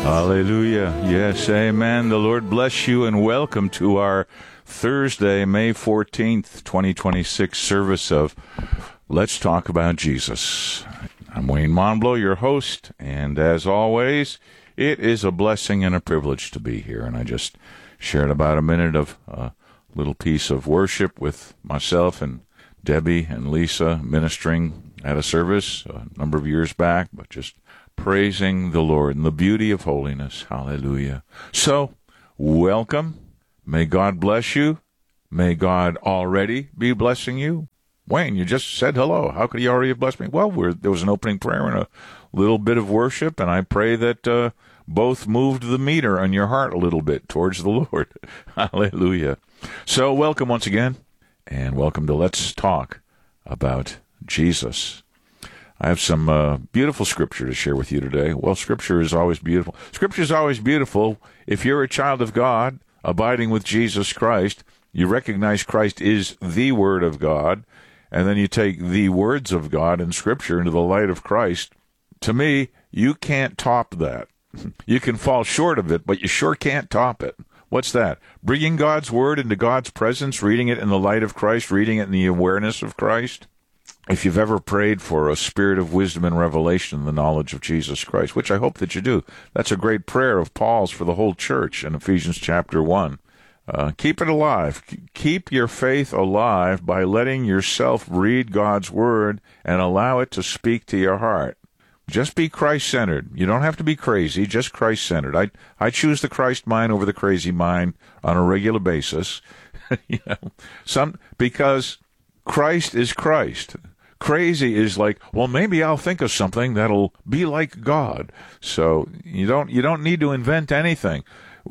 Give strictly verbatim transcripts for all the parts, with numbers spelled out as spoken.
Hallelujah. Yes, amen. The Lord bless you and welcome to our Thursday, May fourteenth, twenty twenty-six service of Let's Talk About Jesus. I'm Wayne Monblow, your host, and as always, it is a blessing and a privilege to be here. And I just shared about a minute of a little piece of worship with myself and Debbie and Lisa ministering at a service a number of years back, but just praising the Lord and the beauty of holiness. Hallelujah. So, welcome. May God bless you. May God already be blessing you. Wayne, you just said hello. How could he already have blessed me? Well, we're, there was an opening prayer and a little bit of worship, and I pray that uh, both moved the meter on your heart a little bit towards the Lord. Hallelujah. So, welcome once again, and welcome to Let's Talk About Jesus. I have some uh, beautiful scripture to share with you today. Well, scripture is always beautiful. Scripture is always beautiful. If you're a child of God, abiding with Jesus Christ, you recognize Christ is the Word of God, and then you take the words of God in Scripture into the light of Christ. To me, you can't top that. You can fall short of it, but you sure can't top it. What's that? Bringing God's Word into God's presence, reading it in the light of Christ, reading it in the awareness of Christ. If you've ever prayed for a spirit of wisdom and revelation in the knowledge of Jesus Christ, which I hope that you do, that's a great prayer of Paul's for the whole church in Ephesians chapter one. Uh, keep it alive. Keep your faith alive by letting yourself read God's Word and allow it to speak to your heart. Just be Christ-centered. You don't have to be crazy, just Christ-centered. I I choose the Christ mind over the crazy mind on a regular basis. you know, some because Christ is Christ. Crazy is like, well, maybe I'll think of something that'll be like God. So you don't you don't need to invent anything.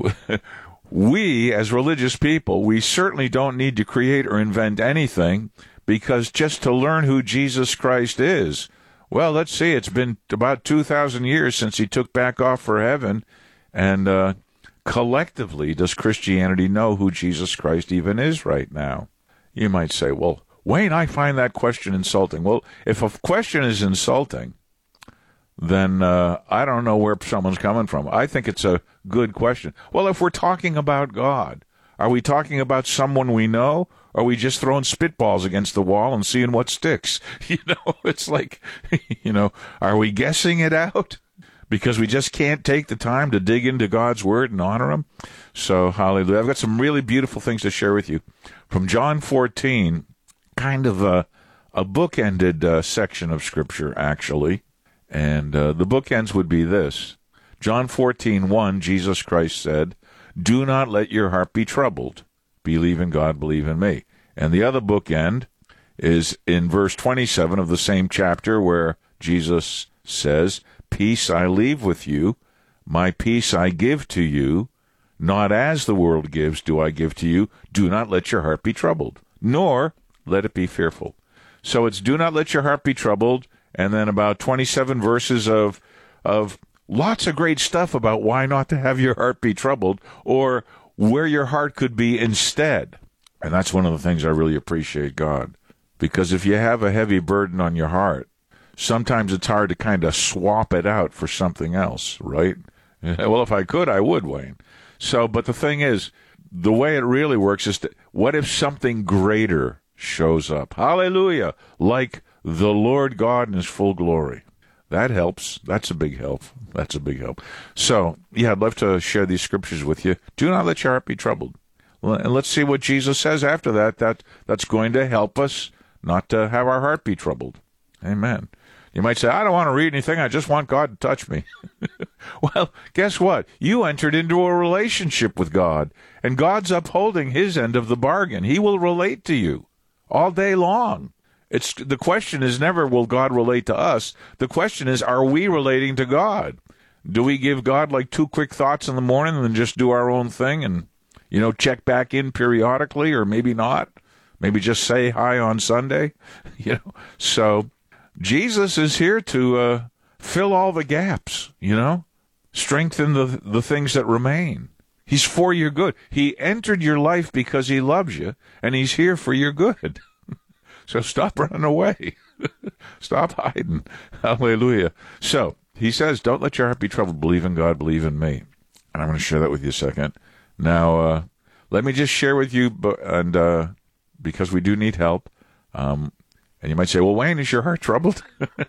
We, as religious people, we certainly don't need to create or invent anything, because just to learn who Jesus Christ is, well, let's see, it's been about two thousand years since he took back off for heaven, and uh, collectively, does Christianity know who Jesus Christ even is right now? You might say, well, Wayne, I find that question insulting. Well, if a question is insulting, then uh, I don't know where someone's coming from. I think it's a good question. Well, if we're talking about God, are we talking about someone we know, or are we just throwing spitballs against the wall and seeing what sticks? You know, it's like, you know, are we guessing it out? Because we just can't take the time to dig into God's Word and honor Him. So, hallelujah. I've got some really beautiful things to share with you. From John fourteen, kind of a, a bookended uh, section of Scripture, actually. And uh, the bookends would be this. John fourteen one, Jesus Christ said, "Do not let your heart be troubled. Believe in God, believe in me." And the other bookend is in verse twenty-seven of the same chapter, where Jesus says, "Peace I leave with you, my peace I give to you. Not as the world gives do I give to you. Do not let your heart be troubled, nor let it be fearful." So it's do not let your heart be troubled, and then about twenty-seven verses of of lots of great stuff about why not to have your heart be troubled, or where your heart could be instead. And that's one of the things I really appreciate God. Because if you have a heavy burden on your heart, sometimes it's hard to kind of swap it out for something else, right? Well, if I could, I would, Wayne. So, but the thing is, the way it really works is, to, what if something greater shows up? Hallelujah! Like the Lord God in His full glory. That helps. That's a big help. That's a big help. So, yeah, I'd love to share these scriptures with you. Do not let your heart be troubled. And let's see what Jesus says after that. That that's going to help us not to have our heart be troubled. Amen. You might say, I don't want to read anything. I just want God to touch me. Well, guess what? You entered into a relationship with God, and God's upholding His end of the bargain. He will relate to you all day long. It's the question is never, will God relate to us? The question is, are we relating to God? Do we give God like two quick thoughts in the morning and then just do our own thing and, you know, check back in periodically, or maybe not? Maybe just say hi on Sunday? You know, so Jesus is here to uh, fill all the gaps, you know, strengthen the the things that remain. He's for your good. He entered your life because He loves you, and He's here for your good. So stop running away. Stop hiding. Hallelujah. So he says, don't let your heart be troubled. Believe in God, believe in me. And I'm going to share that with you a second. Now, uh, let me just share with you, and uh, because we do need help, um, and you might say, well, Wayne, is your heart troubled?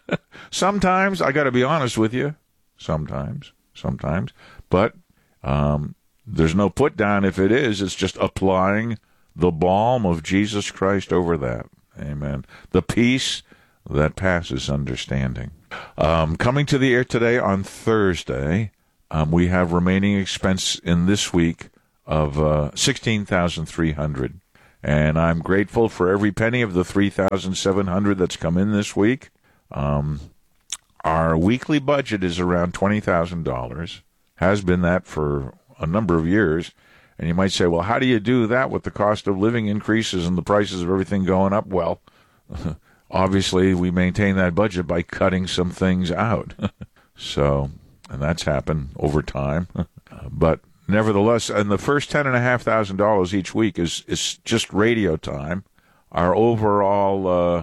Sometimes, I got to be honest with you. Sometimes, sometimes. But um, there's no put down if it is. It's just applying the balm of Jesus Christ over that. Amen. The peace that passes understanding. Um, coming to the air today on Thursday, um, we have remaining expense in this week of uh, sixteen thousand three hundred dollars. And I'm grateful for every penny of the three thousand seven hundred dollars that's come in this week. Um, our weekly budget is around twenty thousand dollars. Has been that for a number of years. And you might say, well, how do you do that with the cost of living increases and the prices of everything going up? Well, obviously, we maintain that budget by cutting some things out. So, and that's happened over time. But nevertheless, and the first ten and a half thousand dollars each week is is just radio time. Our overall uh,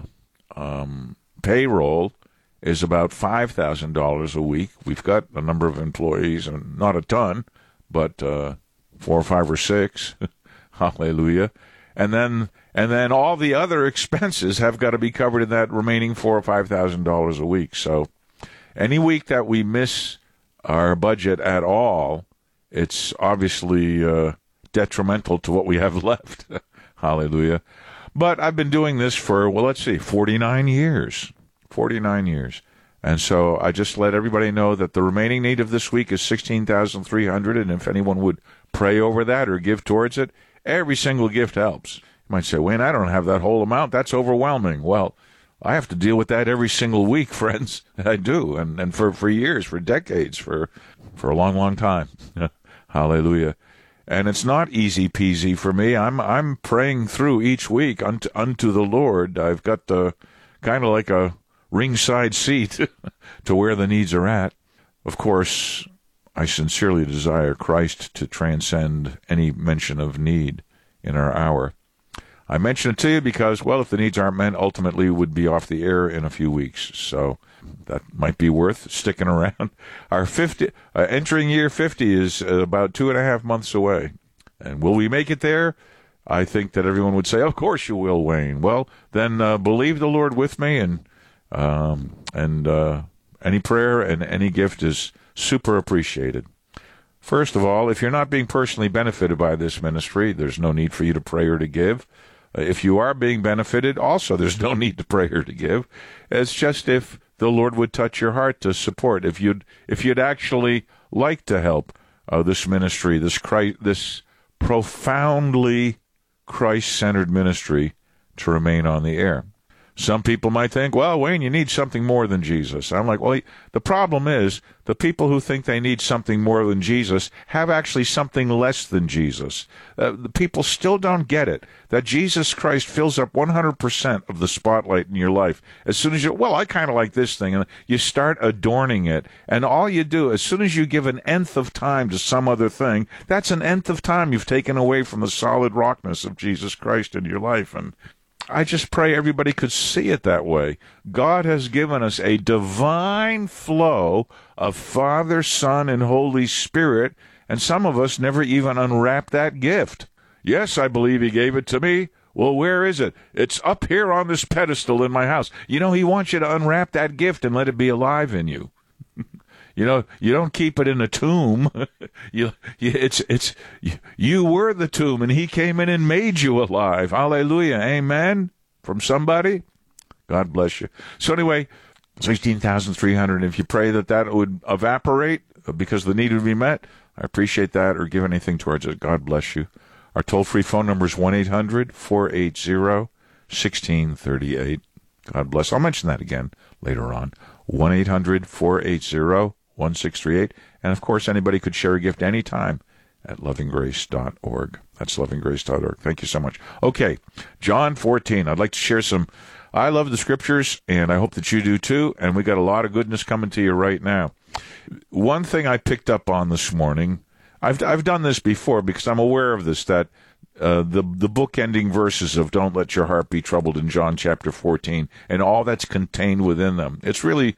um, payroll is about five thousand dollars a week. We've got a number of employees, and not a ton, but uh, four or five or six. Hallelujah. And then and then all the other expenses have got to be covered in that remaining four or five thousand dollars a week. So any week that we miss our budget at all, it's obviously uh, detrimental to what we have left. Hallelujah. But I've been doing this for, well, let's see, forty-nine years. forty-nine years. And so I just let everybody know that the remaining need of this week is sixteen thousand three hundred dollars, and if anyone would pray over that or give towards it, every single gift helps. You might say, Wayne, I don't have that whole amount. That's overwhelming. Well, I have to deal with that every single week, friends. I do, and, and for, for years, for decades, for, for a long, long time. Hallelujah. And it's not easy peasy for me. I'm I'm praying through each week unto, unto the Lord. I've got the kind of like a ringside seat to where the needs are at. Of course, I sincerely desire Christ to transcend any mention of need in our hour. I mention it to you because, well, if the needs aren't met, ultimately would be off the air in a few weeks. So that might be worth sticking around. Our fifty, uh, entering year fifty is uh, about two and a half months away. And will we make it there? I think that everyone would say, of course you will, Wayne. Well, then uh, believe the Lord with me, and um, and uh, any prayer and any gift is super appreciated. First of all, if you're not being personally benefited by this ministry, there's no need for you to pray or to give. Uh, if you are being benefited, also there's no need to pray or to give. It's just if the Lord would touch your heart to support, if you'd if you'd actually like to help uh, this ministry, this Christ, this profoundly Christ-centered ministry to remain on the air. Some people might think, well, Wayne, you need something more than Jesus. I'm like, well, the problem is the people who think they need something more than Jesus have actually something less than Jesus. Uh, the people still don't get it, that Jesus Christ fills up one hundred percent of the spotlight in your life. As soon as you, well, I kind of like this thing, and you start adorning it, and all you do, as soon as you give an nth of time to some other thing, that's an nth of time you've taken away from the solid rockness of Jesus Christ in your life. And I just pray everybody could see it that way. God has given us a divine flow of Father, Son, and Holy Spirit, and some of us never even unwrap that gift. Yes, I believe He gave it to me. Well, where is it? It's up here on this pedestal in my house. You know, He wants you to unwrap that gift and let it be alive in you. You know, you don't keep it in a tomb. you, you, it's, it's, you, you were the tomb, and He came in and made you alive. Hallelujah. Amen. From somebody. God bless you. So anyway, sixteen thousand three hundred. If you pray that that would evaporate because the need would be met, I appreciate that, or give anything towards it. God bless you. Our toll-free phone number is one eight hundred four eight zero one six three eight. God bless. I'll mention that again later on. one eight hundred four eight zero one six three eight. And, of course, anybody could share a gift anytime at loving grace dot org. That's loving grace dot org. Thank you so much. Okay, John fourteen. I'd like to share some. I love the Scriptures, and I hope that you do too, and we got a lot of goodness coming to you right now. One thing I picked up on this morning, I've I've done this before because I'm aware of this, that uh, the, the book-ending verses of Don't Let Your Heart Be Troubled in John chapter fourteen and all that's contained within them. It's really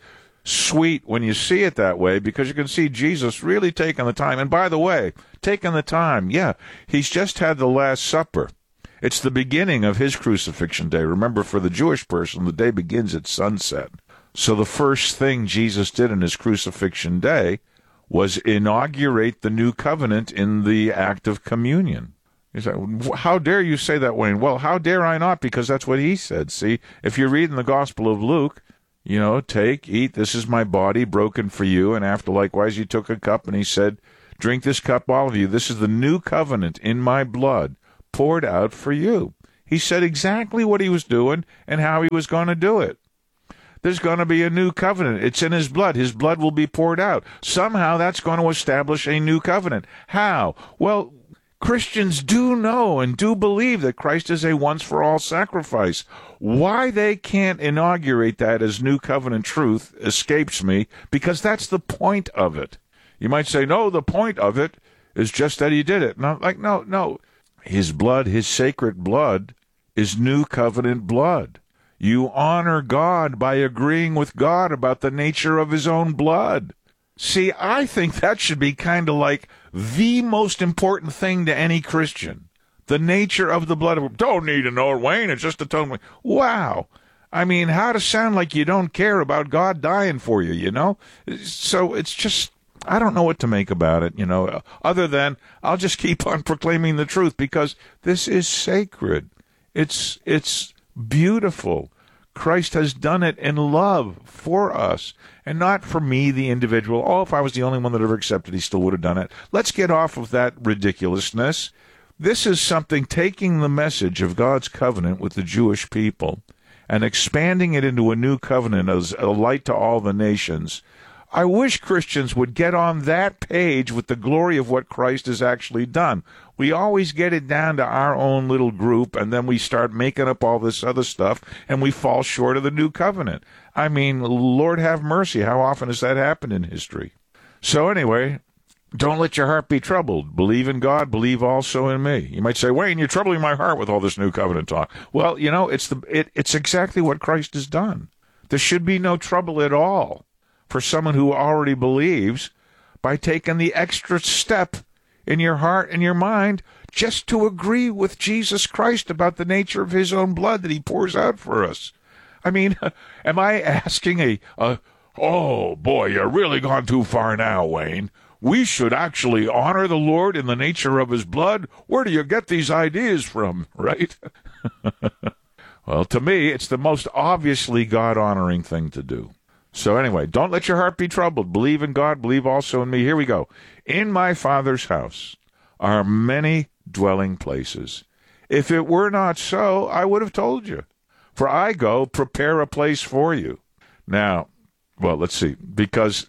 sweet when you see it that way, because you can see Jesus really taking the time. And by the way, taking the time, yeah, he's just had the Last Supper. It's the beginning of his crucifixion day. Remember, for the Jewish person, the day begins at sunset. So the first thing Jesus did in his crucifixion day was inaugurate the new covenant in the act of communion. He said, how dare you say that, Wayne? Well, how dare I not? Because that's what he said. See, if you read in the Gospel of Luke, you know, take, eat, this is my body broken for you. And after likewise he took a cup and he said, drink this cup, all of you. This is the new covenant in my blood poured out for you. He said exactly what he was doing and how he was going to do it. There's going to be a new covenant. It's in his blood. His blood will be poured out. Somehow that's going to establish a new covenant. How? Well, Christians do know and do believe that Christ is a once-for-all sacrifice. Why they can't inaugurate that as new covenant truth escapes me, because that's the point of it. You might say, no, the point of it is just that he did it. No, like, no, no. His blood, his sacred blood, is new covenant blood. You honor God by agreeing with God about the nature of his own blood. See, I think that should be kind of like the most important thing to any Christian. The nature of the blood of... Don't need to know it, Wayne. It's just a atonement. Wow. I mean, how to sound like you don't care about God dying for you, you know? So it's just... I don't know what to make about it, you know, other than I'll just keep on proclaiming the truth, because this is sacred. It's it's beautiful. Christ has done it in love for us, and not for me, the individual. Oh, if I was the only one that ever accepted, he still would have done it. Let's get off of that ridiculousness. This is something, taking the message of God's covenant with the Jewish people and expanding it into a new covenant as a light to all the nations. I wish Christians would get on that page with the glory of what Christ has actually done. We always get it down to our own little group, and then we start making up all this other stuff, and we fall short of the new covenant. I mean, Lord have mercy, how often has that happened in history? So anyway, don't let your heart be troubled. Believe in God, believe also in me. You might say, Wayne, you're troubling my heart with all this new covenant talk. Well, you know, it's the it, it's exactly what Christ has done. There should be no trouble at all for someone who already believes, by taking the extra step in your heart and your mind just to agree with Jesus Christ about the nature of his own blood that he pours out for us. I mean, am I asking a, a oh, boy, you're really gone too far now, Wayne. We should actually honor the Lord in the nature of his blood? Where do you get these ideas from, right? Well, to me, it's the most obviously God-honoring thing to do. So anyway, don't let your heart be troubled. Believe in God, believe also in me. Here we go. In my Father's house are many dwelling places. If it were not so, I would have told you. For I go prepare a place for you. Now, well, let's see, because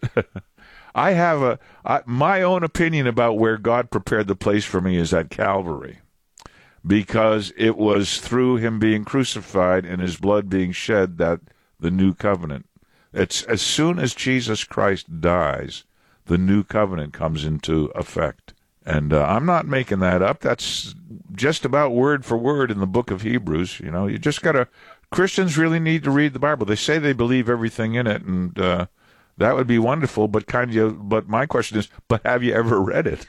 I have a I, my own opinion about where God prepared the place for me is at Calvary, because it was through him being crucified and his blood being shed that the new covenant. It's as soon as Jesus Christ dies, the new covenant comes into effect. And uh, I'm not making that up. That's just about word for word in the book of Hebrews. You know, you just got to, Christians really need to read the Bible. They say they believe everything in it, and uh, that would be wonderful. But kind of, but my question is, but have you ever read it?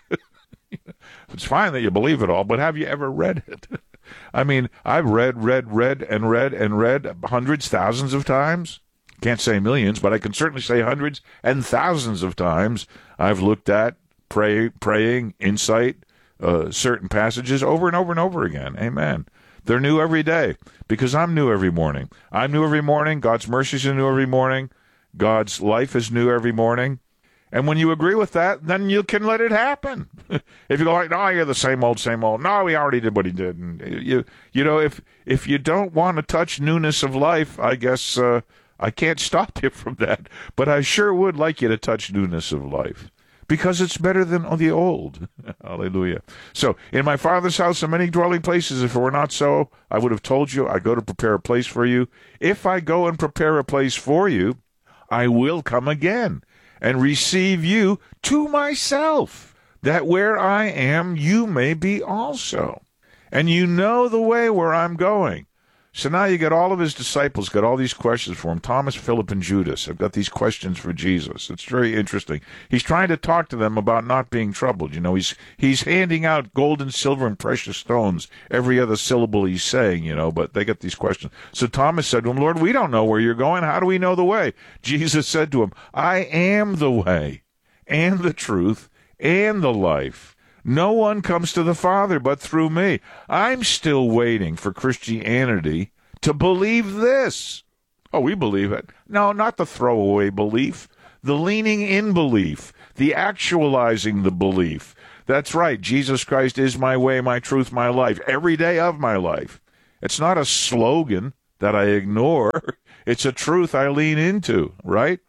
It's fine that you believe it all, but have you ever read it? I mean, I've read, read, read, and read, and read hundreds, thousands of times. Can't say millions, but I can certainly say hundreds and thousands of times I've looked at pray, praying, insight, uh, certain passages over and over and over again. Amen. They're new every day, because I'm new every morning. I'm new every morning. God's mercies are new every morning. God's life is new every morning. And when you agree with that, then you can let it happen. If you go like, no, you're the same old, same old. No, we already did what he did. And you, you know, if if you don't want to touch newness of life, I guess uh, I can't stop you from that. But I sure would like you to touch newness of life, because it's better than the old. Hallelujah. So, in my Father's house are many dwelling places. If it were not so, I would have told you. I go to prepare a place for you. If I go and prepare a place for you, I will come again and receive you to myself, that where I am, you may be also. And you know the way where I'm going. So now you got all of his disciples, got all these questions for him. Thomas, Philip, and Judas have got these questions for Jesus. It's very interesting. He's trying to talk to them about not being troubled. You know, he's he's handing out gold and silver and precious stones every other syllable he's saying, you know, but they got these questions. So Thomas said to him, Lord, we don't know where you're going. How do we know the way? Jesus said to him, I am the way and the truth and the life. No one comes to the Father but through me. I'm still waiting for Christianity to believe this. Oh, we believe it. No, not the throwaway belief. The leaning in belief. The actualizing the belief. That's right. Jesus Christ is my way, my truth, my life. Every day of my life. It's not a slogan that I ignore. It's a truth I lean into, right?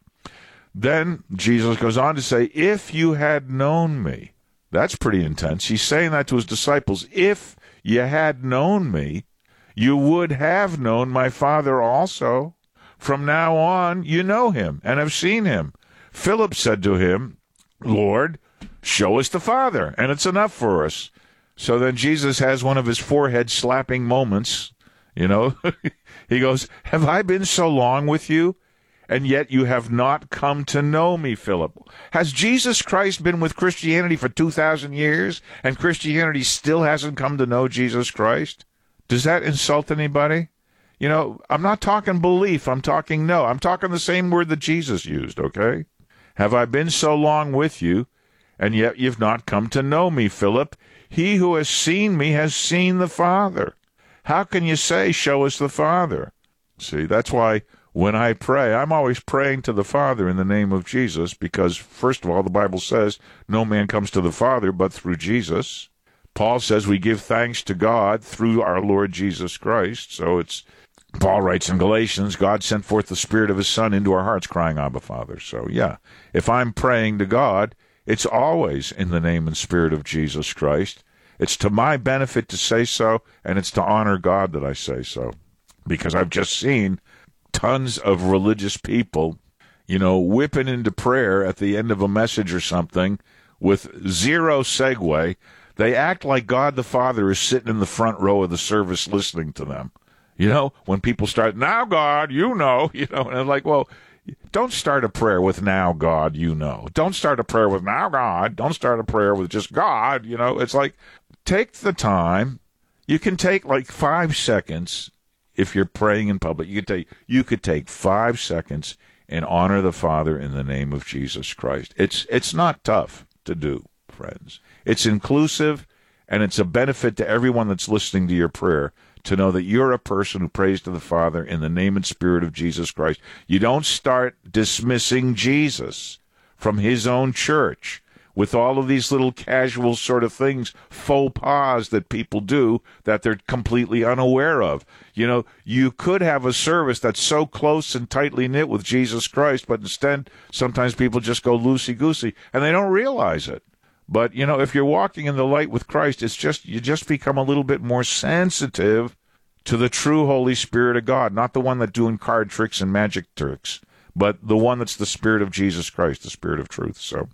Then Jesus goes on to say, if you had known me. That's pretty intense. He's saying that to his disciples. If you had known me, you would have known my Father also. From now on, you know him and have seen him. Philip said to him, Lord, show us the Father, and it's enough for us. So then Jesus has one of his forehead-slapping moments. You know, he goes, have I been so long with you? And yet you have not come to know me, Philip. Has Jesus Christ been with Christianity for two thousand years, and Christianity still hasn't come to know Jesus Christ? Does that insult anybody? You know, I'm not talking belief. I'm talking no. I'm talking the same word that Jesus used, okay? Have I been so long with you, and yet you've not come to know me, Philip? He who has seen me has seen the Father. How can you say, show us the Father? See, that's why when I pray, I'm always praying to the Father in the name of Jesus because, first of all, the Bible says no man comes to the Father but through Jesus. Paul says we give thanks to God through our Lord Jesus Christ. So it's, Paul writes in Galatians, God sent forth the Spirit of his Son into our hearts, crying, Abba, Father. So, yeah, if I'm praying to God, it's always in the name and Spirit of Jesus Christ. It's to my benefit to say so, and it's to honor God that I say so. Because I've just seen tons of religious people, you know, whipping into prayer at the end of a message or something with zero segue. They act like God the Father is sitting in the front row of the service listening to them. You know, when people start, now God, you know, you know, and I'm like, well, don't start a prayer with now God, you know. Don't start a prayer with now God. Don't start a prayer with just God, you know. It's like, take the time. You can take like five seconds. If you're praying in public, you could take you could take five seconds and honor the Father in the name of Jesus Christ. It's it's not tough to do, friends. It's inclusive, and it's a benefit to everyone that's listening to your prayer to know that you're a person who prays to the Father in the name and Spirit of Jesus Christ. You don't start dismissing Jesus from his own church with all of these little casual sort of things, faux pas that people do that they're completely unaware of. You know, you could have a service that's so close and tightly knit with Jesus Christ, but instead, sometimes people just go loosey-goosey, and they don't realize it. But, you know, if you're walking in the light with Christ, it's just, you just become a little bit more sensitive to the true Holy Spirit of God, not the one that's doing card tricks and magic tricks, but the one that's the Spirit of Jesus Christ, the Spirit of truth. So,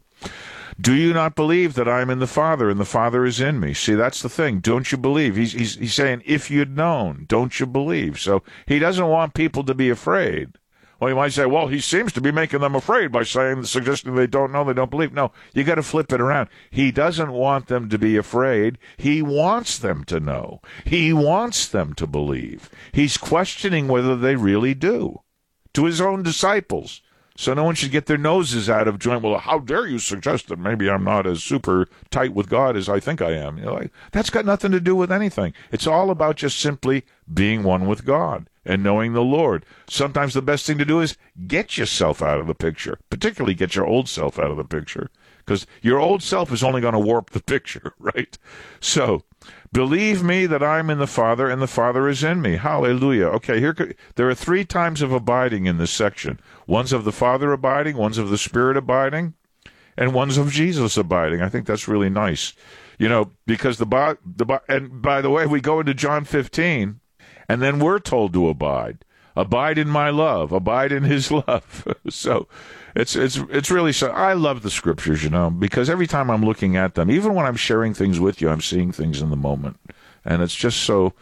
do you not believe that I am in the Father and the Father is in me? See, that's the thing. Don't you believe? He's, he's, he's saying, if you'd known, don't you believe? So he doesn't want people to be afraid. Well, you might say, well, he seems to be making them afraid by saying, suggesting they don't know, they don't believe. No, you got to flip it around. He doesn't want them to be afraid. He wants them to know. He wants them to believe. He's questioning whether they really do. To his own disciples. So no one should get their noses out of joint. Well, how dare you suggest that maybe I'm not as super tight with God as I think I am? You know, like, that's got nothing to do with anything. It's all about just simply being one with God and knowing the Lord. Sometimes the best thing to do is get yourself out of the picture, particularly get your old self out of the picture, because your old self is only going to warp the picture, right? So, believe me that I'm in the Father and the Father is in me. Hallelujah. Okay, here there are three times of abiding in this section. One's of the Father abiding, one's of the Spirit abiding, and one's of Jesus abiding. I think that's really nice. You know, because the, the and by the way, we go into John fifteen, and then we're told to abide. Abide in my love. Abide in his love. So it's it's it's really so. I love the scriptures, you know, because every time I'm looking at them, even when I'm sharing things with you, I'm seeing things in the moment, and it's just so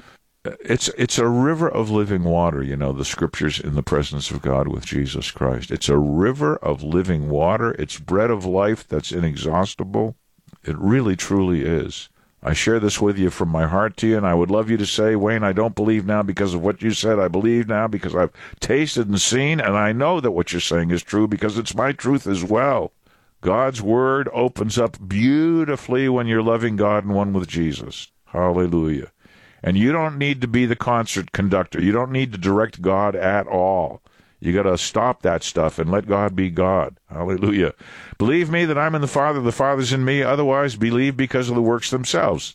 It's it's a river of living water, you know, the scriptures in the presence of God with Jesus Christ. It's a river of living water. It's bread of life that's inexhaustible. It really, truly is. I share this with you from my heart to you, and I would love you to say, Wayne, I don't believe now because of what you said. I believe now because I've tasted and seen, and I know that what you're saying is true because it's my truth as well. God's word opens up beautifully when you're loving God and one with Jesus. Hallelujah. And you don't need to be the concert conductor. You don't need to direct God at all. You got to stop that stuff and let God be God. Hallelujah. Believe me that I'm in the Father, the Father's in me. Otherwise, believe because of the works themselves.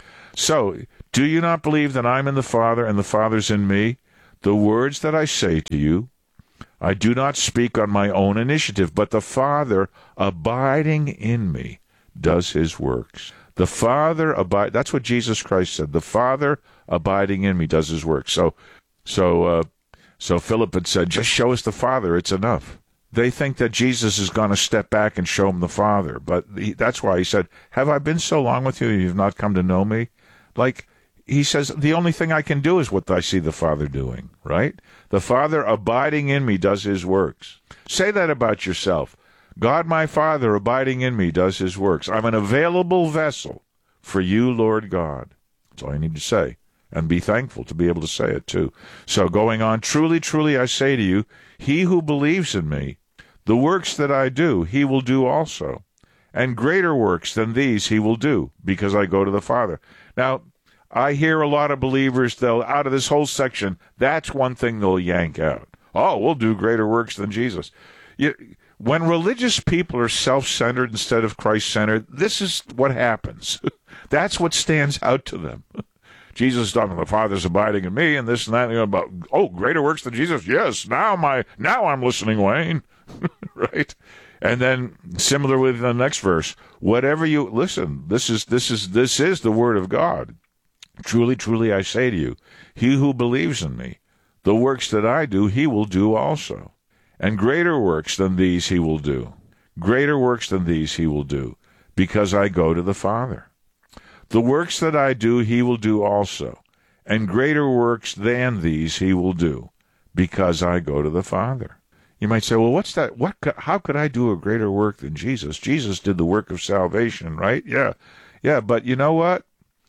So, do you not believe that I'm in the Father and the Father's in me? The words that I say to you, I do not speak on my own initiative, but the Father abiding in me does his works. The Father abide. That's what Jesus Christ said. The Father abiding in me does his work. So, so, uh, so Philip had said, "Just show us the Father. It's enough." They think that Jesus is going to step back and show them the Father, but he, that's why he said, "Have I been so long with you? You've not come to know me." Like he says, the only thing I can do is what I see the Father doing. Right? The Father abiding in me does his works. Say that about yourself. God, my Father, abiding in me, does his works. I'm an available vessel for you, Lord God. That's all you need to say. And be thankful to be able to say it, too. So going on, truly, truly, I say to you, he who believes in me, the works that I do, he will do also. And greater works than these he will do, because I go to the Father. Now, I hear a lot of believers, they'll, out of this whole section, that's one thing they'll yank out. Oh, we'll do greater works than Jesus. You, When religious people are self-centered instead of Christ-centered, this is what happens. That's what stands out to them. Jesus is talking, the Father's abiding in me, and this and that, and about, oh, greater works than Jesus? Yes, now my now I'm listening, Wayne. Right? And then similar with the next verse, whatever you listen, this is this is this is the word of God. Truly, truly, I say to you, he who believes in me, the works that I do, he will do also. And greater works than these he will do. Greater works than these he will do, because I go to the Father. The works that I do he will do also, and greater works than these he will do, because I go to the Father. You might say, well, what's that? What? How could I do a greater work than Jesus? Jesus did the work of salvation, right? Yeah, yeah, but you know what?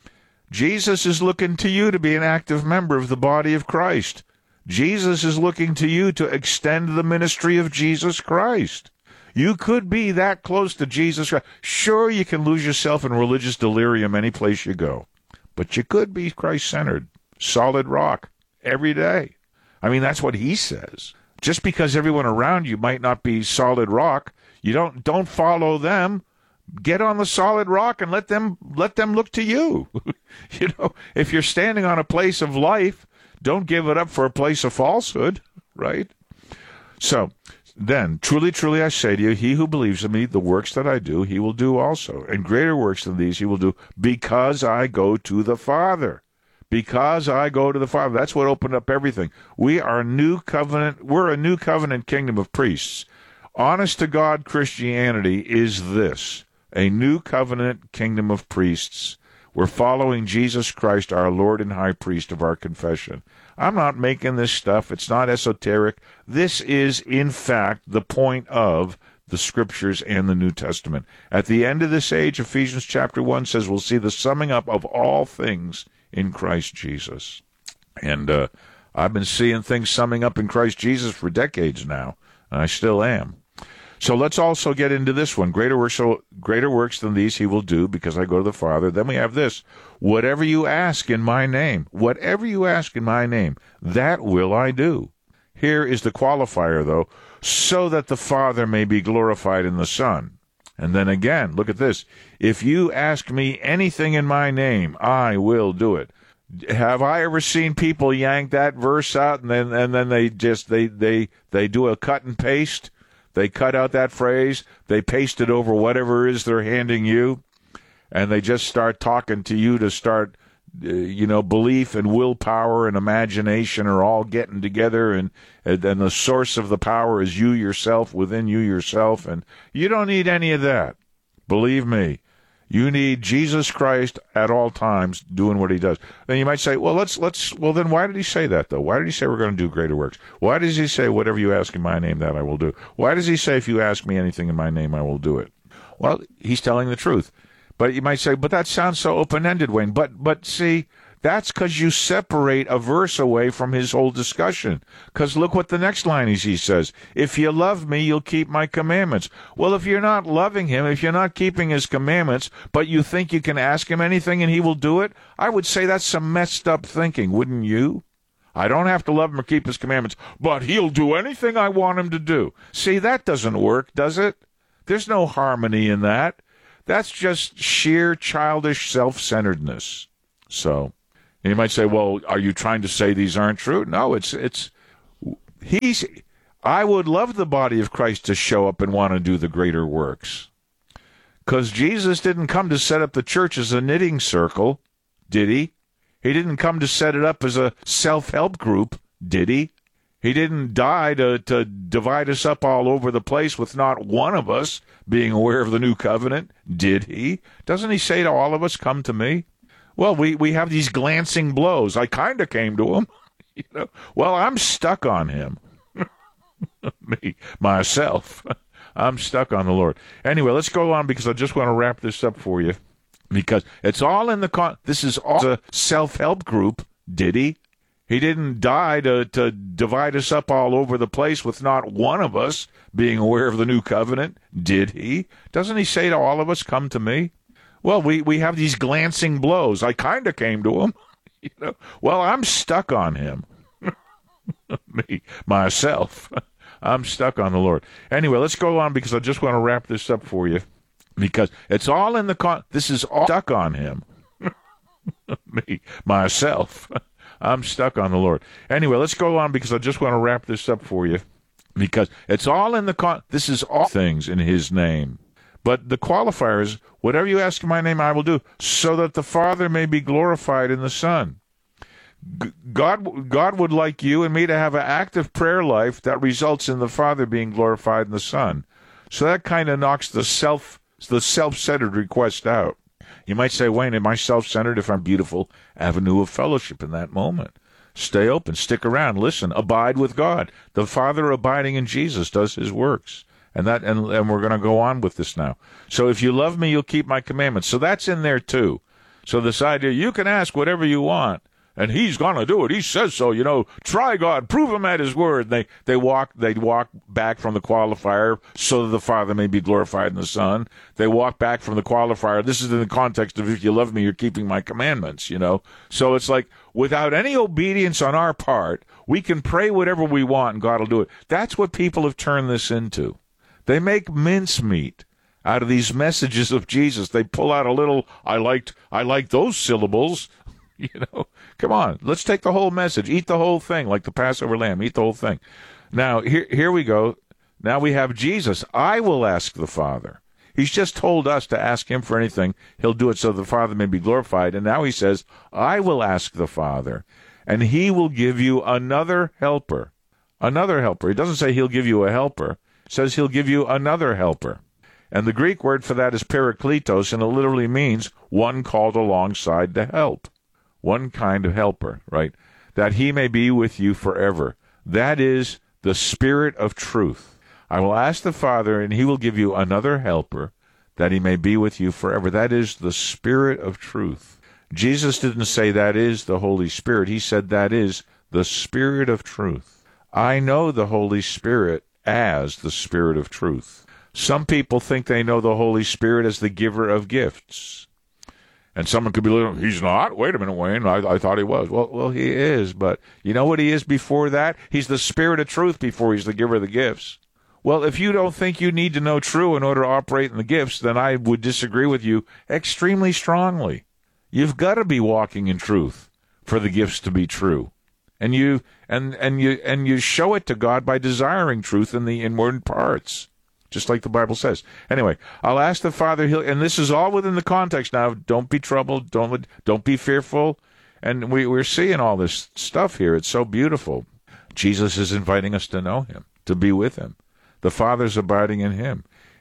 Jesus is looking to you to be an active member of the body of Christ. Jesus is looking to you to extend the ministry of Jesus Christ. You could be that close to Jesus Christ. Sure, you can lose yourself in religious delirium any place you go, but you could be Christ-centered, solid rock, every day. I mean, that's what he says. Just because everyone around you might not be solid rock, you don't don't follow them. Get on the solid rock and let them let them look to you. You know, if you're standing on a place of life, don't give it up for a place of falsehood, right? So, then, truly, truly, I say to you, he who believes in me, the works that I do, he will do also. And greater works than these he will do, because I go to the Father. Because I go to the Father. That's what opened up everything. We are new covenant, we're a new covenant kingdom of priests. Honest to God Christianity is this, a new covenant kingdom of priests. We're following Jesus Christ, our Lord and High Priest of our confession. I'm not making this stuff. It's not esoteric. This is, in fact, the point of the Scriptures and the New Testament. At the end of this age, Ephesians chapter one says we'll see the summing up of all things in Christ Jesus. And uh, I've been seeing things summing up in Christ Jesus for decades now, and I still am. So let's also get into this one. Greater works, so greater works than these he will do, because I go to the Father. Then we have this. Whatever you ask in my name, whatever you ask in my name, that will I do. Here is the qualifier, though, so that the Father may be glorified in the Son. And then again, look at this. If you ask me anything in my name, I will do it. Have I ever seen people yank that verse out and then and then they just they they they do a cut and paste? They cut out that phrase, they paste it over whatever it is they're handing you, and they just start talking to you to start, uh, you know, belief and willpower and imagination are all getting together, and, and and the source of the power is you yourself, within you yourself, and you don't need any of that. Believe me. You need Jesus Christ at all times doing what he does. Then you might say, well, let's, let's, well, then why did he say that, though? Why did he say we're going to do greater works? Why does he say, whatever you ask in my name, that I will do? Why does he say, if you ask me anything in my name, I will do it? Well, he's telling the truth. But you might say, but that sounds so open-ended, Wayne. But, but see, that's because you separate a verse away from his whole discussion. Because look what the next line is, he says, if you love me, you'll keep my commandments. Well, if you're not loving him, if you're not keeping his commandments, but you think you can ask him anything and he will do it, I would say that's some messed up thinking, wouldn't you? I don't have to love him or keep his commandments, but he'll do anything I want him to do. See, that doesn't work, does it? There's no harmony in that. That's just sheer childish self-centeredness. So... And you might say, well, are you trying to say these aren't true? No, it's, it's, he's, I would love the body of Christ to show up and want to do the greater works. Because Jesus didn't come to set up the church as a knitting circle, did he? He didn't come to set it up as a self-help group, did he? He didn't die to, to divide us up all over the place with not one of us being aware of the new covenant, did he? Doesn't he say to all of us, come to me? Well, we, we have these glancing blows. I kind of came to him. You know, well, I'm stuck on him. Me, myself. I'm stuck on the Lord. Anyway, let's go on because I just want to wrap this up for you. Because it's all in the... Con- this is all a self-help group, did he? He didn't die to, to divide us up all over the place with not one of us being aware of the new covenant, did he? Doesn't he say to all of us, come to me? Well, we, we have these glancing blows. I kind of came to him. You know, well, I'm stuck on him. Me, myself. I'm stuck on the Lord. Anyway, let's go on because I just want to wrap this up for you. Because it's all in the... Con- this is all stuck on him. Me, myself. I'm stuck on the Lord. Anyway, let's go on because I just want to wrap this up for you. Because it's all in the... Con- this is all things in his name. But the qualifier is, whatever you ask in my name, I will do, so that the Father may be glorified in the Son. G- God, God would like you and me to have an active prayer life that results in the Father being glorified in the Son. So that kind of knocks the self, the self-centered request out. You might say, Wayne, am I self-centered if I'm beautiful? Avenue of fellowship in that moment. Stay open, stick around, listen, abide with God. The Father abiding in Jesus does his works. And that, and, and we're going to go on with this now. So if you love me, you'll keep my commandments. So that's in there too. So this idea, you can ask whatever you want, and he's going to do it. He says so. You know, try God, prove him at his word. They they walk they walk back from the qualifier so that the Father may be glorified in the Son. They walk back from the qualifier. This is in the context of if you love me, you're keeping my commandments. You know, so it's like without any obedience on our part, we can pray whatever we want, and God will do it. That's what people have turned this into. They make mincemeat out of these messages of Jesus. They pull out a little, I liked, I like those syllables. You know, come on, let's take the whole message. Eat the whole thing, like the Passover lamb. Eat the whole thing. Now, here, here we go. Now we have Jesus. I will ask the Father. He's just told us to ask him for anything. He'll do it so the Father may be glorified. And now he says, I will ask the Father, and he will give you another helper. Another helper. He doesn't say he'll give you a helper. Says he'll give you another helper. And the Greek word for that is parakletos, and it literally means one called alongside to help. One kind of helper, right? That he may be with you forever. That is the Spirit of truth. I will ask the Father, and he will give you another helper, that he may be with you forever. That is the Spirit of truth. Jesus didn't say that is the Holy Spirit. He said that is the Spirit of truth. I know the Holy Spirit as the Spirit of truth. Some people think they know the Holy Spirit as the giver of gifts. And someone could be like, he's not? Wait a minute, Wayne. I, I thought he was. Well, well, he is. But you know what he is before that? He's the Spirit of truth before he's the giver of the gifts. Well, if you don't think you need to know true in order to operate in the gifts, then I would disagree with you extremely strongly. You've got to be walking in truth for the gifts to be true. And you and and you and you show it to God by desiring truth in the inward parts, just like the Bible says. Anyway, I'll ask the Father, he'll, and this is all within the context now. Don't be troubled. Don't don't be fearful. And we, we're seeing all this stuff here. It's so beautiful. Jesus is inviting us to know him, to be with him. The Father's abiding in him.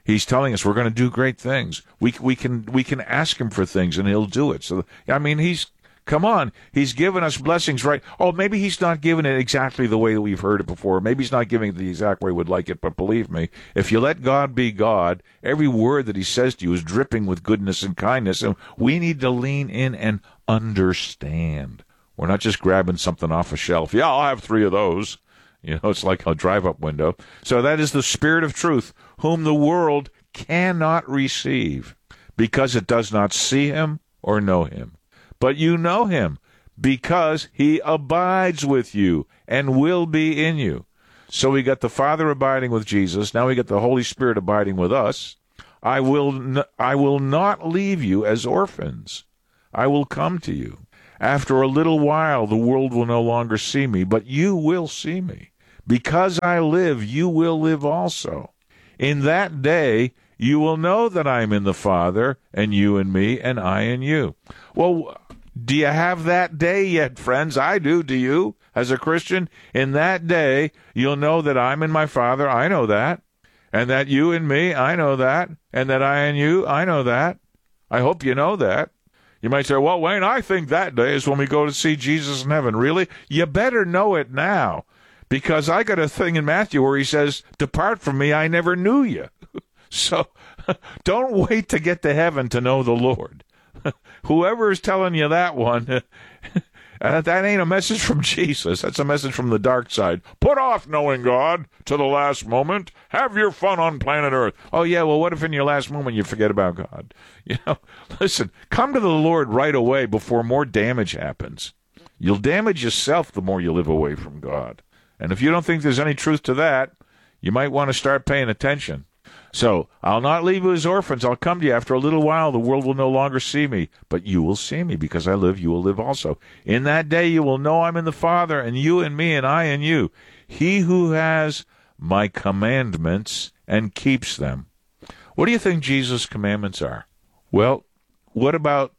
He's telling us we're going to do great things. We we can we can ask him for things, and he'll do it. So, I mean, he's, come on, he's given us blessings, right? Oh, maybe he's not giving it exactly the way that we've heard it before. Maybe he's not giving it the exact way we'd like it, but believe me, if you let God be God, every word that he says to you is dripping with goodness and kindness, and we need to lean in and understand. We're not just grabbing something off a shelf. Yeah, I'll have three of those. You know, it's like a drive-up window. So that is the Spirit of truth, whom the world cannot receive, because it does not see him or know him. But you know him, because he abides with you and will be in you. So we got the Father abiding with Jesus. Now we got the Holy Spirit abiding with us. I will, n- I will not leave you as orphans. I will come to you. After a little while, the world will no longer see me, but you will see me. Because I live, you will live also. In that day, you will know that I am in the Father, and you in me, and I in you. Well, do you have that day yet, friends? I do. Do you, as a Christian? In that day, you'll know that I'm in my Father. I know that. And that you in me, I know that. And that I in you, I know that. I hope you know that. You might say, well, Wayne, I think that day is when we go to see Jesus in heaven. Really? You better know it now, because I got a thing in Matthew where he says, depart from me, I never knew you. So don't wait to get to heaven to know the Lord. Whoever is telling you that one, that ain't a message from Jesus. That's a message from the dark side. Put off knowing God to the last moment. Have your fun on planet Earth. Oh, yeah, well, what if in your last moment you forget about God? You know, listen, come to the Lord right away before more damage happens. You'll damage yourself the more you live away from God. And if you don't think there's any truth to that, you might want to start paying attention. So, I'll not leave you as orphans. I'll come to you. After a little while, the world will no longer see me, but you will see me. Because I live, you will live also. In that day, you will know I'm in the Father, and you in me, and I in you. He who has my commandments and keeps them. What do you think Jesus' commandments are? Well, what about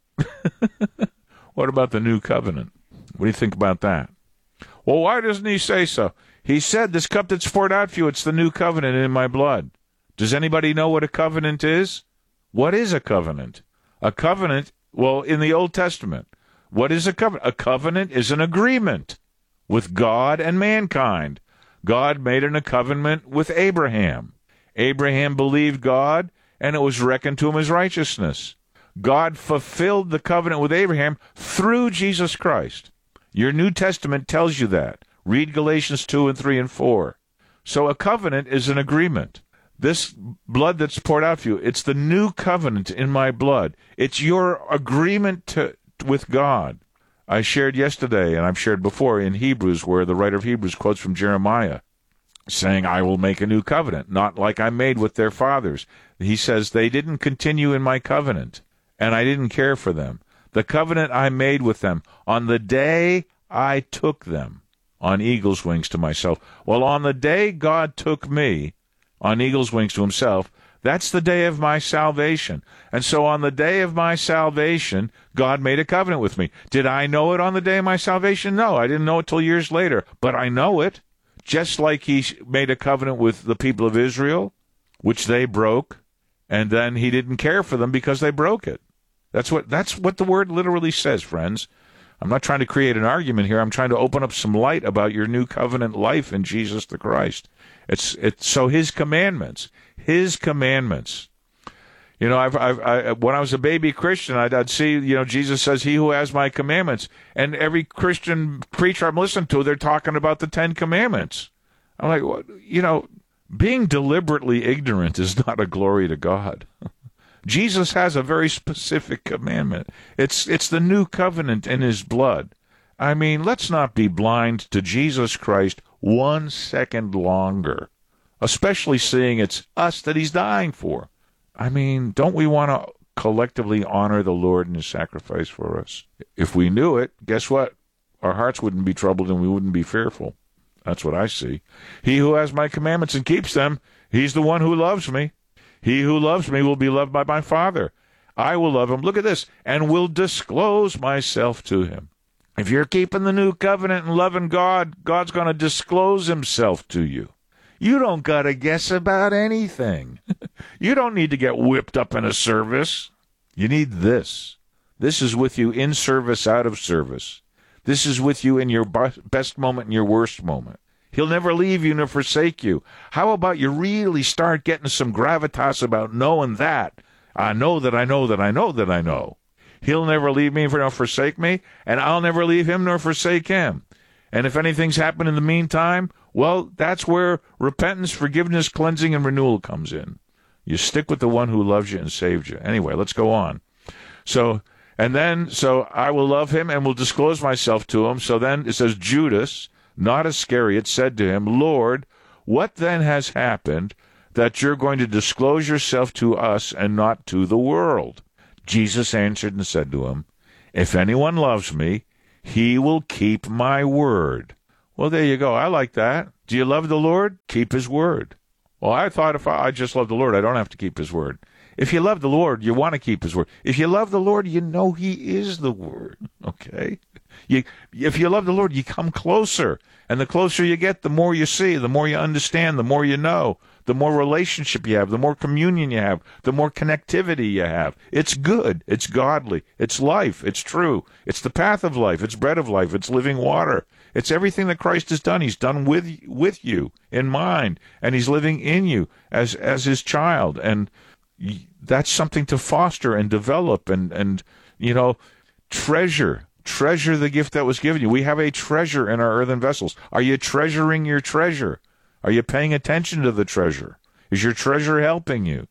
what about the new covenant? What do you think about that? Well, why doesn't he say so? He said, this cup that's poured out for you, it's the new covenant in my blood. Does anybody know what a covenant is? What is a covenant? A covenant, well, in the Old Testament, what is a covenant? A covenant is an agreement with God and mankind. God made an, a covenant with Abraham. Abraham believed God, and it was reckoned to him as righteousness. God fulfilled the covenant with Abraham through Jesus Christ. Your New Testament tells you that. Read Galatians two and three and four. So a covenant is an agreement. This blood that's poured out for you, it's the new covenant in my blood. It's your agreement to, with God. I shared yesterday, and I've shared before in Hebrews, where the writer of Hebrews quotes from Jeremiah, saying, I will make a new covenant, not like I made with their fathers. He says, they didn't continue in my covenant, and I didn't care for them. The covenant I made with them on the day I took them on eagle's wings to myself. Well, on the day God took me on eagle's wings to himself, that's the day of my salvation. And so on the day of my salvation, God made a covenant with me. Did I know it on the day of my salvation? No, I didn't know it till years later. But I know it, just like he made a covenant with the people of Israel, which they broke, and then he didn't care for them because they broke it. That's what that's what the word literally says, friends. I'm not trying to create an argument here. I'm trying to open up some light about your new covenant life in Jesus the Christ. It's it's so his commandments, his commandments. You know, I've, I've I, when I was a baby Christian, I'd, I'd see, you know, Jesus says, "He who has my commandments," and every Christian preacher I'm listening to, they're talking about the Ten Commandments. I'm like, what? You know, being deliberately ignorant is not a glory to God. Jesus has a very specific commandment. It's it's the new covenant in his blood. I mean, let's not be blind to Jesus Christ one second longer, especially seeing it's us that he's dying for. I mean, don't we want to collectively honor the Lord and his sacrifice for us? If we knew it, guess what? Our hearts wouldn't be troubled and we wouldn't be fearful. That's what I see. He who has my commandments and keeps them, he's the one who loves me. He who loves me will be loved by my Father. I will love him, look at this, and will disclose myself to him. If you're keeping the new covenant and loving God, God's going to disclose himself to you. You don't got to guess about anything. You don't need to get whipped up in a service. You need this. This is with you in service, out of service. This is with you in your best moment and your worst moment. He'll never leave you nor forsake you. How about you really start getting some gravitas about knowing that? I know that I know that I know that I know. He'll never leave me nor forsake me, and I'll never leave him nor forsake him. And if anything's happened in the meantime, well, that's where repentance, forgiveness, cleansing, and renewal comes in. You stick with the one who loves you and saved you. Anyway, let's go on. So, and then, so I will love him and will disclose myself to him. So then it says, Judas, not Iscariot, said to him, Lord, what then has happened that you're going to disclose yourself to us and not to the world? Jesus answered and said to him, if anyone loves me, he will keep my word. Well, there you go. I like that. Do you love the Lord? Keep his word. Well, I thought if I, I just love the Lord, I don't have to keep his word. If you love the Lord, you want to keep his word. If you love the Lord, you know he is the word. Okay? You, if you love the Lord, you come closer. And the closer you get, the more you see, the more you understand, the more you know, the more relationship you have, the more communion you have, the more connectivity you have. It's good. It's godly. It's life. It's true. It's the path of life. It's bread of life. It's living water. It's everything that Christ has done. He's done with with you in mind, and he's living in you as as his child. And that's something to foster and develop and, and you know, treasure. Treasure the gift that was given you. We have a treasure in our earthen vessels. Are you treasuring your treasure? Are you paying attention to the treasure? Is your treasure helping you?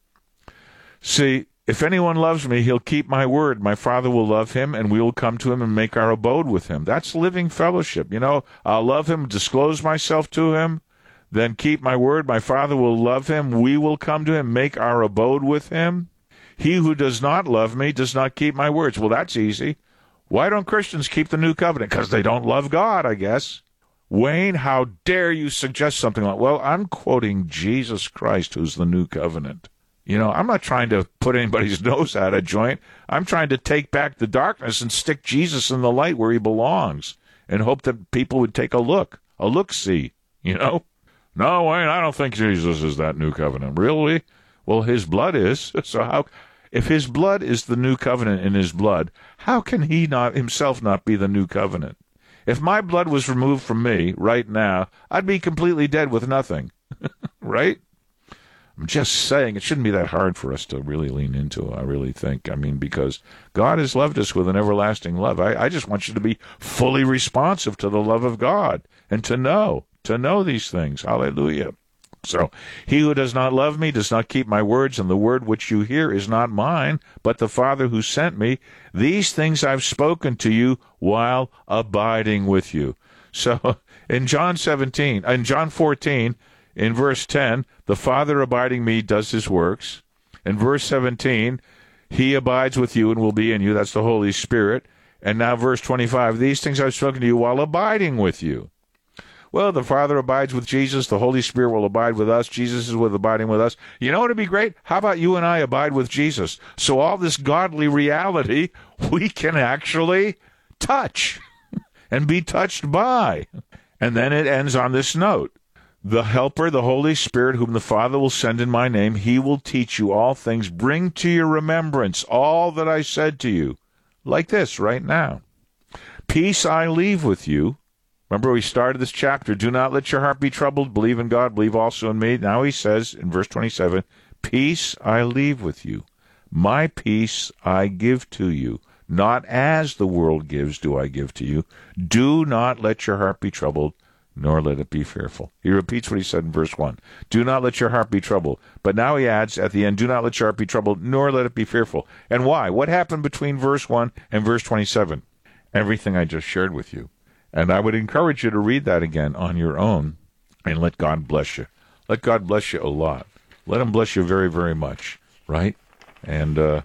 See, if anyone loves me, he'll keep my word. My Father will love him, and we will come to him and make our abode with him. That's living fellowship. You know, I'll love him, disclose myself to him, then keep my word. My Father will love him. We will come to him, make our abode with him. He who does not love me does not keep my words. Well, that's easy. Why don't Christians keep the new covenant? Because they don't love God, I guess. Wayne, how dare you suggest something like, well, I'm quoting Jesus Christ, who's the new covenant. You know, I'm not trying to put anybody's nose out of joint. I'm trying to take back the darkness and stick Jesus in the light where he belongs and hope that people would take a look, a look-see, you know? No, Wayne, I don't think Jesus is that new covenant. Really? Well, his blood is. So how, if his blood is the new covenant in his blood, how can he not himself not be the new covenant? If my blood was removed from me right now, I'd be completely dead with nothing. Right? I'm just saying it shouldn't be that hard for us to really lean into, I really think. I mean, because God has loved us with an everlasting love. I, I just want you to be fully responsive to the love of God and to know, to know these things. Hallelujah. So, he who does not love me does not keep my words, and the word which you hear is not mine, but the Father who sent me. These things I've spoken to you while abiding with you. So, in John seventeen, in John fourteen, in verse ten, the Father abiding me does his works. In verse seventeen, he abides with you and will be in you. That's the Holy Spirit. And now verse twenty-five, these things I've spoken to you while abiding with you. Well, the Father abides with Jesus. The Holy Spirit will abide with us. Jesus is with abiding with us. You know what would be great? How about you and I abide with Jesus? So all this godly reality we can actually touch and be touched by. And then it ends on this note. The Helper, the Holy Spirit, whom the Father will send in my name, he will teach you all things. Bring to your remembrance all that I said to you. Like this right now. Peace I leave with you. Remember, we started this chapter, do not let your heart be troubled, believe in God, believe also in me. Now he says in verse twenty-seven, peace I leave with you, my peace I give to you. Not as the world gives do I give to you. Do not let your heart be troubled, nor let it be fearful. He repeats what he said in verse one. Do not let your heart be troubled. But now he adds at the end, do not let your heart be troubled, nor let it be fearful. And why? What happened between verse one and verse twenty-seven? Everything I just shared with you. And I would encourage you to read that again on your own and let God bless you. Let God bless you a lot. Let him bless you very, very much, right? And uh,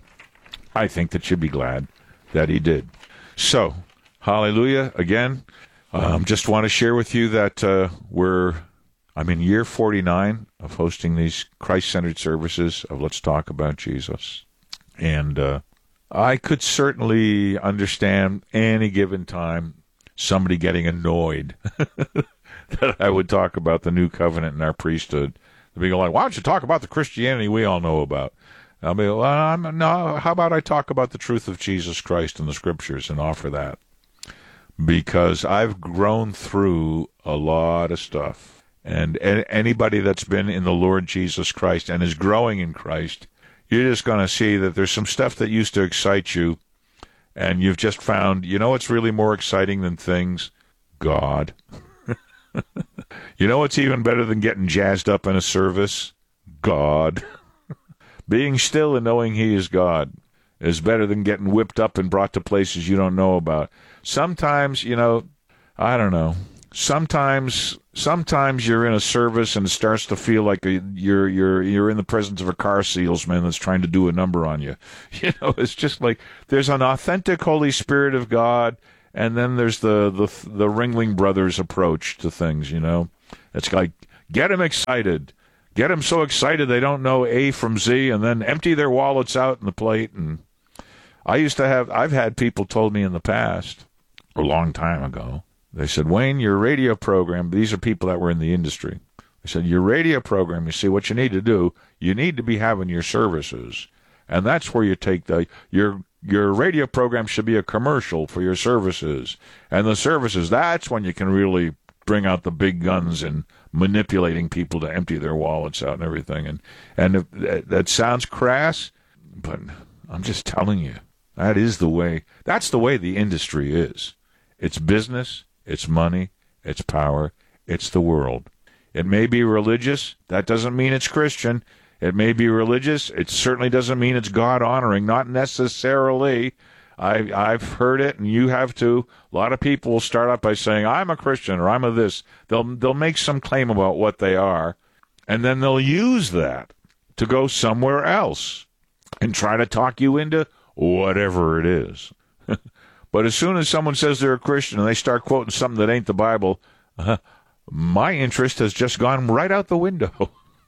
I think that you'd be glad that he did. So, hallelujah. Again, um, just want to share with you that uh, we're, I'm in year forty-nine of hosting these Christ-centered services of Let's Talk About Jesus. And uh, I could certainly understand any given time somebody getting annoyed that I would talk about the new covenant in our priesthood. They'd be like, why don't you talk about the Christianity we all know about? I'll be, well, I'm, no, how about I talk about the truth of Jesus Christ in the Scriptures and offer that? Because I've grown through a lot of stuff. And anybody that's been in the Lord Jesus Christ and is growing in Christ, you're just going to see that there's some stuff that used to excite you, and you've just found, you know what's really more exciting than things? God. You know what's even better than getting jazzed up in a service? God. Being still and knowing He is God is better than getting whipped up and brought to places you don't know about. Sometimes, you know, I don't know. Sometimes, sometimes you're in a service and it starts to feel like a, you're you're you're in the presence of a car salesman that's trying to do a number on you. You know, it's just like there's an authentic Holy Spirit of God, and then there's the the the Ringling Brothers approach to things. You know, it's like get them excited, get them so excited they don't know A from Z, and then empty their wallets out in the plate. And I used to have, I've had people told me in the past, a long time ago. They said, Wayne, your radio program, these are people that were in the industry. They said, your radio program, you see, what you need to do, you need to be having your services. And that's where you take the, your your radio program should be a commercial for your services. And the services, that's when you can really bring out the big guns and manipulating people to empty their wallets out and everything. And, and if, that, that sounds crass, but I'm just telling you, that is the way, that's the way the industry is. It's business. It's money, it's power, it's the world. It may be religious. That doesn't mean it's Christian. It may be religious. It certainly doesn't mean it's God-honoring. Not necessarily. I, I've heard it, and you have too. A lot of people will start out by saying, I'm a Christian, or I'm a this. They'll, they'll make some claim about what they are, and then they'll use that to go somewhere else and try to talk you into whatever it is. But as soon as someone says they're a Christian and they start quoting something that ain't the Bible, uh, my interest has just gone right out the window.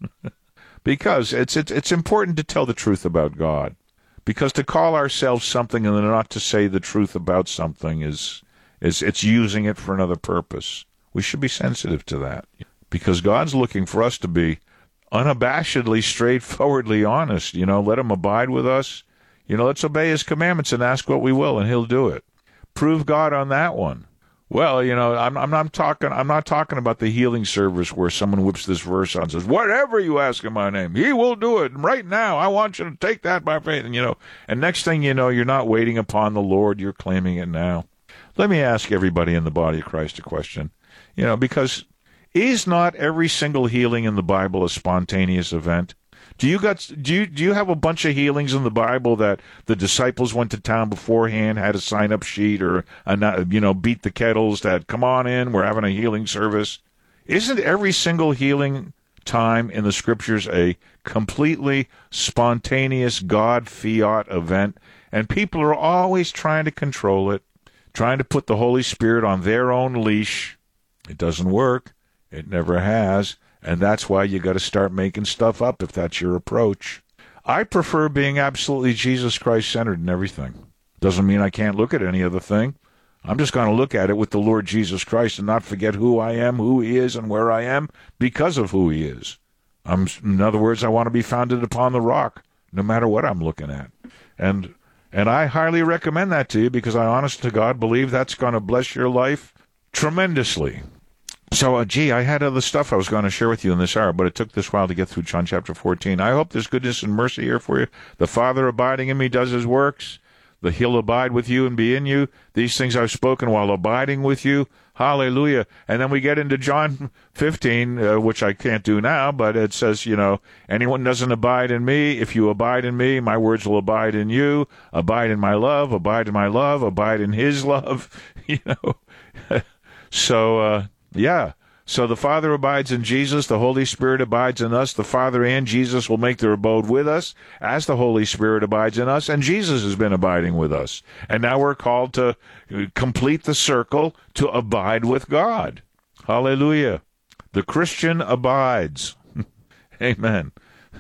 Because it's, it's it's important to tell the truth about God. Because to call ourselves something and then not to say the truth about something is is it's using it for another purpose. We should be sensitive to that. Because God's looking for us to be unabashedly, straightforwardly honest. You know, let Him abide with us. You know, let's obey His commandments and ask what we will, and He'll do it. Prove God on that one. Well, you know, I'm, I'm not talking. I'm not talking about the healing service where someone whips this verse out and says, "Whatever you ask in my name, He will do it right now. I want you to take that by faith." And you know, and next thing you know, you're not waiting upon the Lord. You're claiming it now. Let me ask everybody in the body of Christ a question. You know, because is not every single healing in the Bible a spontaneous event? Do you got do you do you have a bunch of healings in the Bible that the disciples went to town beforehand, had a sign up sheet or a, you know beat the kettles that come on in, we're having a healing service? Isn't every single healing time in the Scriptures a completely spontaneous God fiat event? And people are always trying to control it, trying to put the Holy Spirit on their own leash. It doesn't work. It never has. And that's why you got to start making stuff up if that's your approach. I prefer being absolutely Jesus Christ-centered in everything. Doesn't mean I can't look at any other thing. I'm just going to look at it with the Lord Jesus Christ and not forget who I am, who He is, and where I am because of who He is. I'm, in other words, I want to be founded upon the rock, no matter what I'm looking at. And and I highly recommend that to you because I, honest to God, believe that's going to bless your life tremendously. So, uh, gee, I had other stuff I was going to share with you in this hour, but it took this while to get through John chapter fourteen. I hope there's goodness and mercy here for you. The Father abiding in me does His works. The He'll abide with you and be in you. These things I've spoken while abiding with you. Hallelujah. And then we get into John fifteen, uh, which I can't do now, but it says, you know, anyone doesn't abide in me, if you abide in me, my words will abide in you. Abide in my love, abide in my love, abide in His love. You know, so, uh, yeah. So the Father abides in Jesus, the Holy Spirit abides in us, the Father and Jesus will make their abode with us as the Holy Spirit abides in us, and Jesus has been abiding with us. And now we're called to complete the circle to abide with God. Hallelujah. The Christian abides. Amen.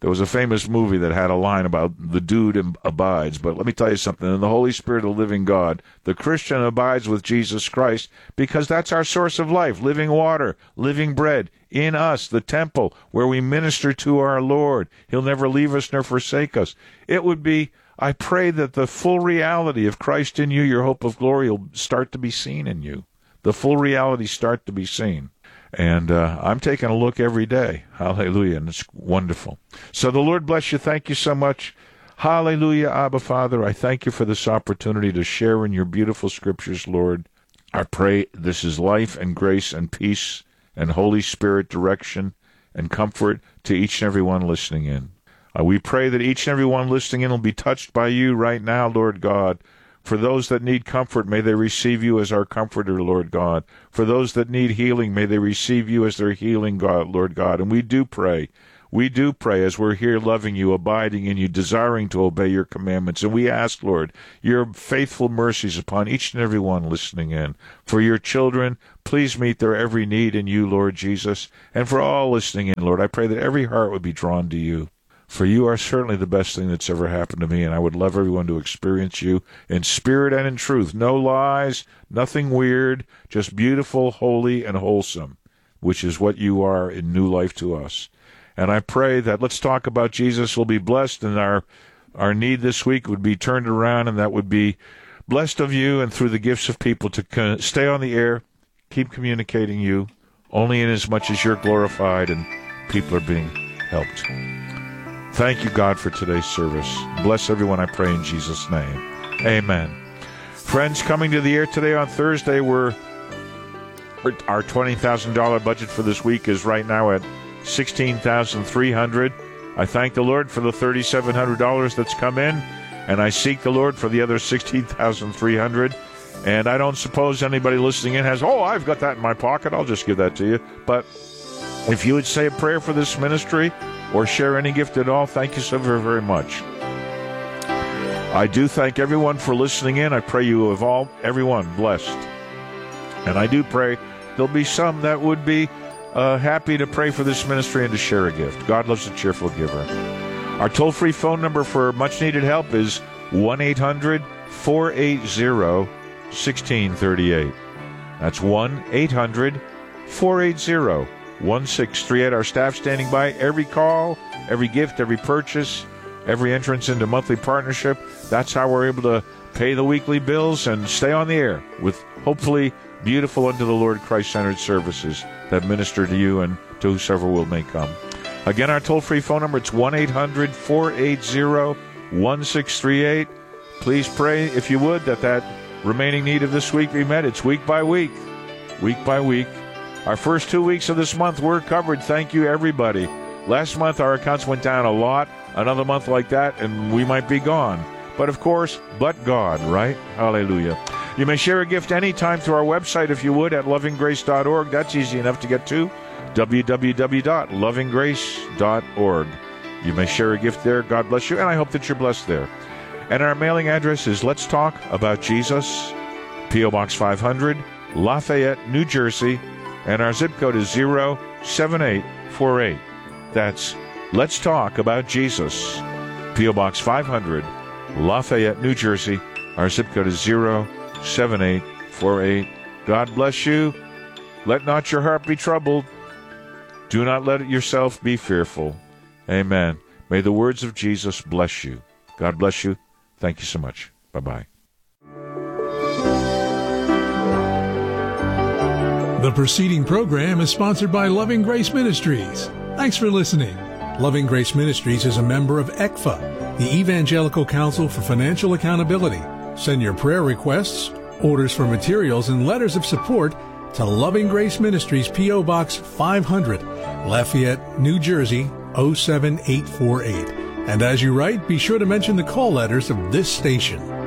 There was a famous movie that had a line about the dude abides, but let me tell you something. In the Holy Spirit of the living God, the Christian abides with Jesus Christ because that's our source of life, living water, living bread in us, the temple where we minister to our Lord. He'll never leave us nor forsake us. It would be, I pray that the full reality of Christ in you, your hope of glory, will start to be seen in you. The full reality start to be seen. And uh, I'm taking a look every day. Hallelujah. And it's wonderful. So the Lord bless you. Thank you so much. Hallelujah, Abba Father. I thank you for this opportunity to share in your beautiful scriptures, Lord. I pray this is life and grace and peace and Holy Spirit direction and comfort to each and every one listening in. Uh, we pray that each and every one listening in will be touched by you right now, Lord God. For those that need comfort, may they receive you as our comforter, Lord God. For those that need healing, may they receive you as their healing, God, Lord God. And we do pray. We do pray as we're here loving you, abiding in you, desiring to obey your commandments. And we ask, Lord, your faithful mercies upon each and every one listening in. For your children, please meet their every need in you, Lord Jesus. And for all listening in, Lord, I pray that every heart would be drawn to you. For you are certainly the best thing that's ever happened to me, and I would love everyone to experience you in spirit and in truth. No lies, nothing weird, just beautiful, holy, and wholesome, which is what you are in new life to us. And I pray that Let's Talk About Jesus will be blessed, and our, our need this week would be turned around, and that would be blessed of you and through the gifts of people to stay on the air, keep communicating you, only in as much as you're glorified and people are being helped. Thank you, God, for today's service. Bless everyone, I pray in Jesus' name. Amen. Friends, coming to the air today on Thursday, we're, our twenty thousand dollars budget for this week is right now at sixteen thousand three hundred dollars. I thank the Lord for the three thousand seven hundred dollars that's come in, and I seek the Lord for the other sixteen thousand three hundred dollars. And I don't suppose anybody listening in has, oh, I've got that in my pocket. I'll just give that to you. But if you would say a prayer for this ministry or share any gift at all, thank you so very, very much. I do thank everyone for listening in. I pray you have all, everyone, blessed. And I do pray there'll be some that would be uh, happy to pray for this ministry and to share a gift. God loves a cheerful giver. Our toll-free phone number for much-needed help is one eight hundred four eight zero one six three eight. That's one eight hundred four eight zero one six three eight. Our staff standing by. Every call, every gift, every purchase, every entrance into monthly partnership. That's how we're able to pay the weekly bills and stay on the air with hopefully beautiful unto the Lord Christ-centered services that minister to you and to whosoever will may come. Again, our toll-free phone number, it's one eight hundred four eight zero one six three eight. Please pray, if you would, that that remaining need of this week be met. It's week by week, week by week. Our first two weeks of this month were covered. Thank you, everybody. Last month, our accounts went down a lot. Another month like that, and we might be gone. But, of course, but God, right? Hallelujah. You may share a gift anytime through our website, if you would, at loving grace dot org. That's easy enough to get to, w w w dot loving grace dot org. You may share a gift there. God bless you, and I hope that you're blessed there. And our mailing address is Let's Talk About Jesus, P O. Box five hundred, Lafayette, New Jersey, and our zip code is zero seven eight four eight. That's Let's Talk About Jesus, P O. Box five hundred, Lafayette, New Jersey. Our zip code is zero seven eight four eight. God bless you. Let not your heart be troubled. Do not let yourself be fearful. Amen. May the words of Jesus bless you. God bless you. Thank you so much. Bye-bye. The preceding program is sponsored by Loving Grace Ministries. Thanks for listening. Loving Grace Ministries is a member of E C F A, the Evangelical Council for Financial Accountability. Send your prayer requests, orders for materials, and letters of support to Loving Grace Ministries, P O. Box five hundred, Lafayette, New Jersey, oh seven eight four eight. And as you write, be sure to mention the call letters of this station.